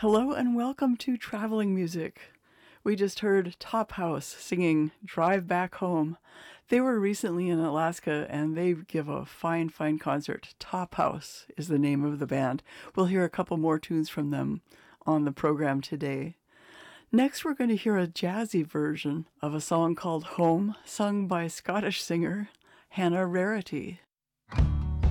Hello and welcome to Traveling Music. We just heard Top House singing Drive Back Home. They were recently in Alaska and they give a fine concert. Top House is the name of the band. We'll hear a couple more tunes from them on the program today. Next, we're going to hear a jazzy version of a song called Home, sung by Scottish singer Hannah Rarity.